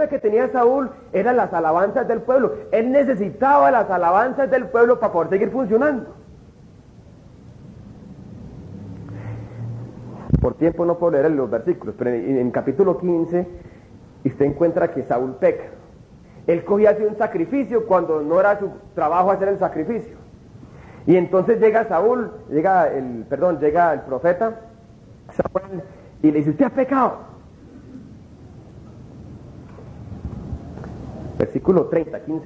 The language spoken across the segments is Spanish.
problema que tenía Saúl eran las alabanzas del pueblo. Él necesitaba las alabanzas del pueblo para poder seguir funcionando. Por tiempo no puedo leer los versículos, pero en capítulo 15 usted encuentra que Saúl peca. Él cogía hacer un sacrificio cuando no era su trabajo hacer el sacrificio. Y entonces llega el profeta Samuel y le dice: usted ha pecado. Versículo 30, 15.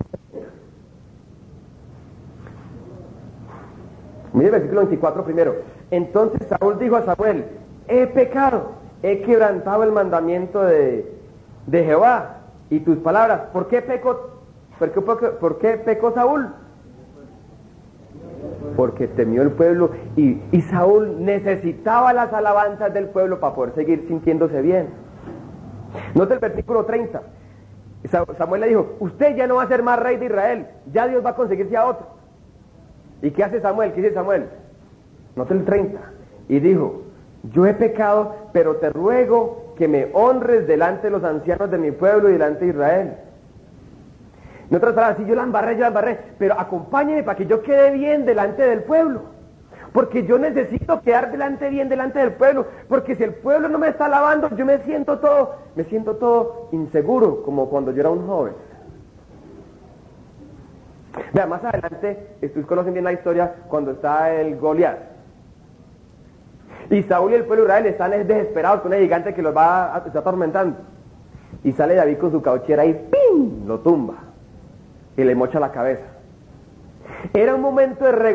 Mire el versículo 24 primero. Entonces Saúl dijo a Samuel: he pecado, he quebrantado el mandamiento de Jehová y tus palabras. ¿Por qué pecó Saúl? Porque temió el pueblo y Saúl necesitaba las alabanzas del pueblo para poder seguir sintiéndose bien. Nota el versículo 30. Samuel le dijo: usted ya no va a ser más rey de Israel, ya Dios va a conseguirse a otro. ¿Y qué hace Samuel? ¿Qué dice Samuel? Nota el 30. Y dijo: yo he pecado, pero te ruego que me honres delante de los ancianos de mi pueblo y delante de Israel. En otras palabras, si yo la embarré, pero acompáñeme para que yo quede bien delante del pueblo. Porque yo necesito quedar bien delante del pueblo. Porque si el pueblo no me está alabando, yo me siento todo inseguro, como cuando yo era un joven. Vea, más adelante, ustedes conocen bien la historia, cuando está el Goliat. Y Saúl y el pueblo de Israel están desesperados con un gigante que los está atormentando. Y sale David con su cauchera y ¡pim!, lo tumba. Y le mocha la cabeza. Era un momento de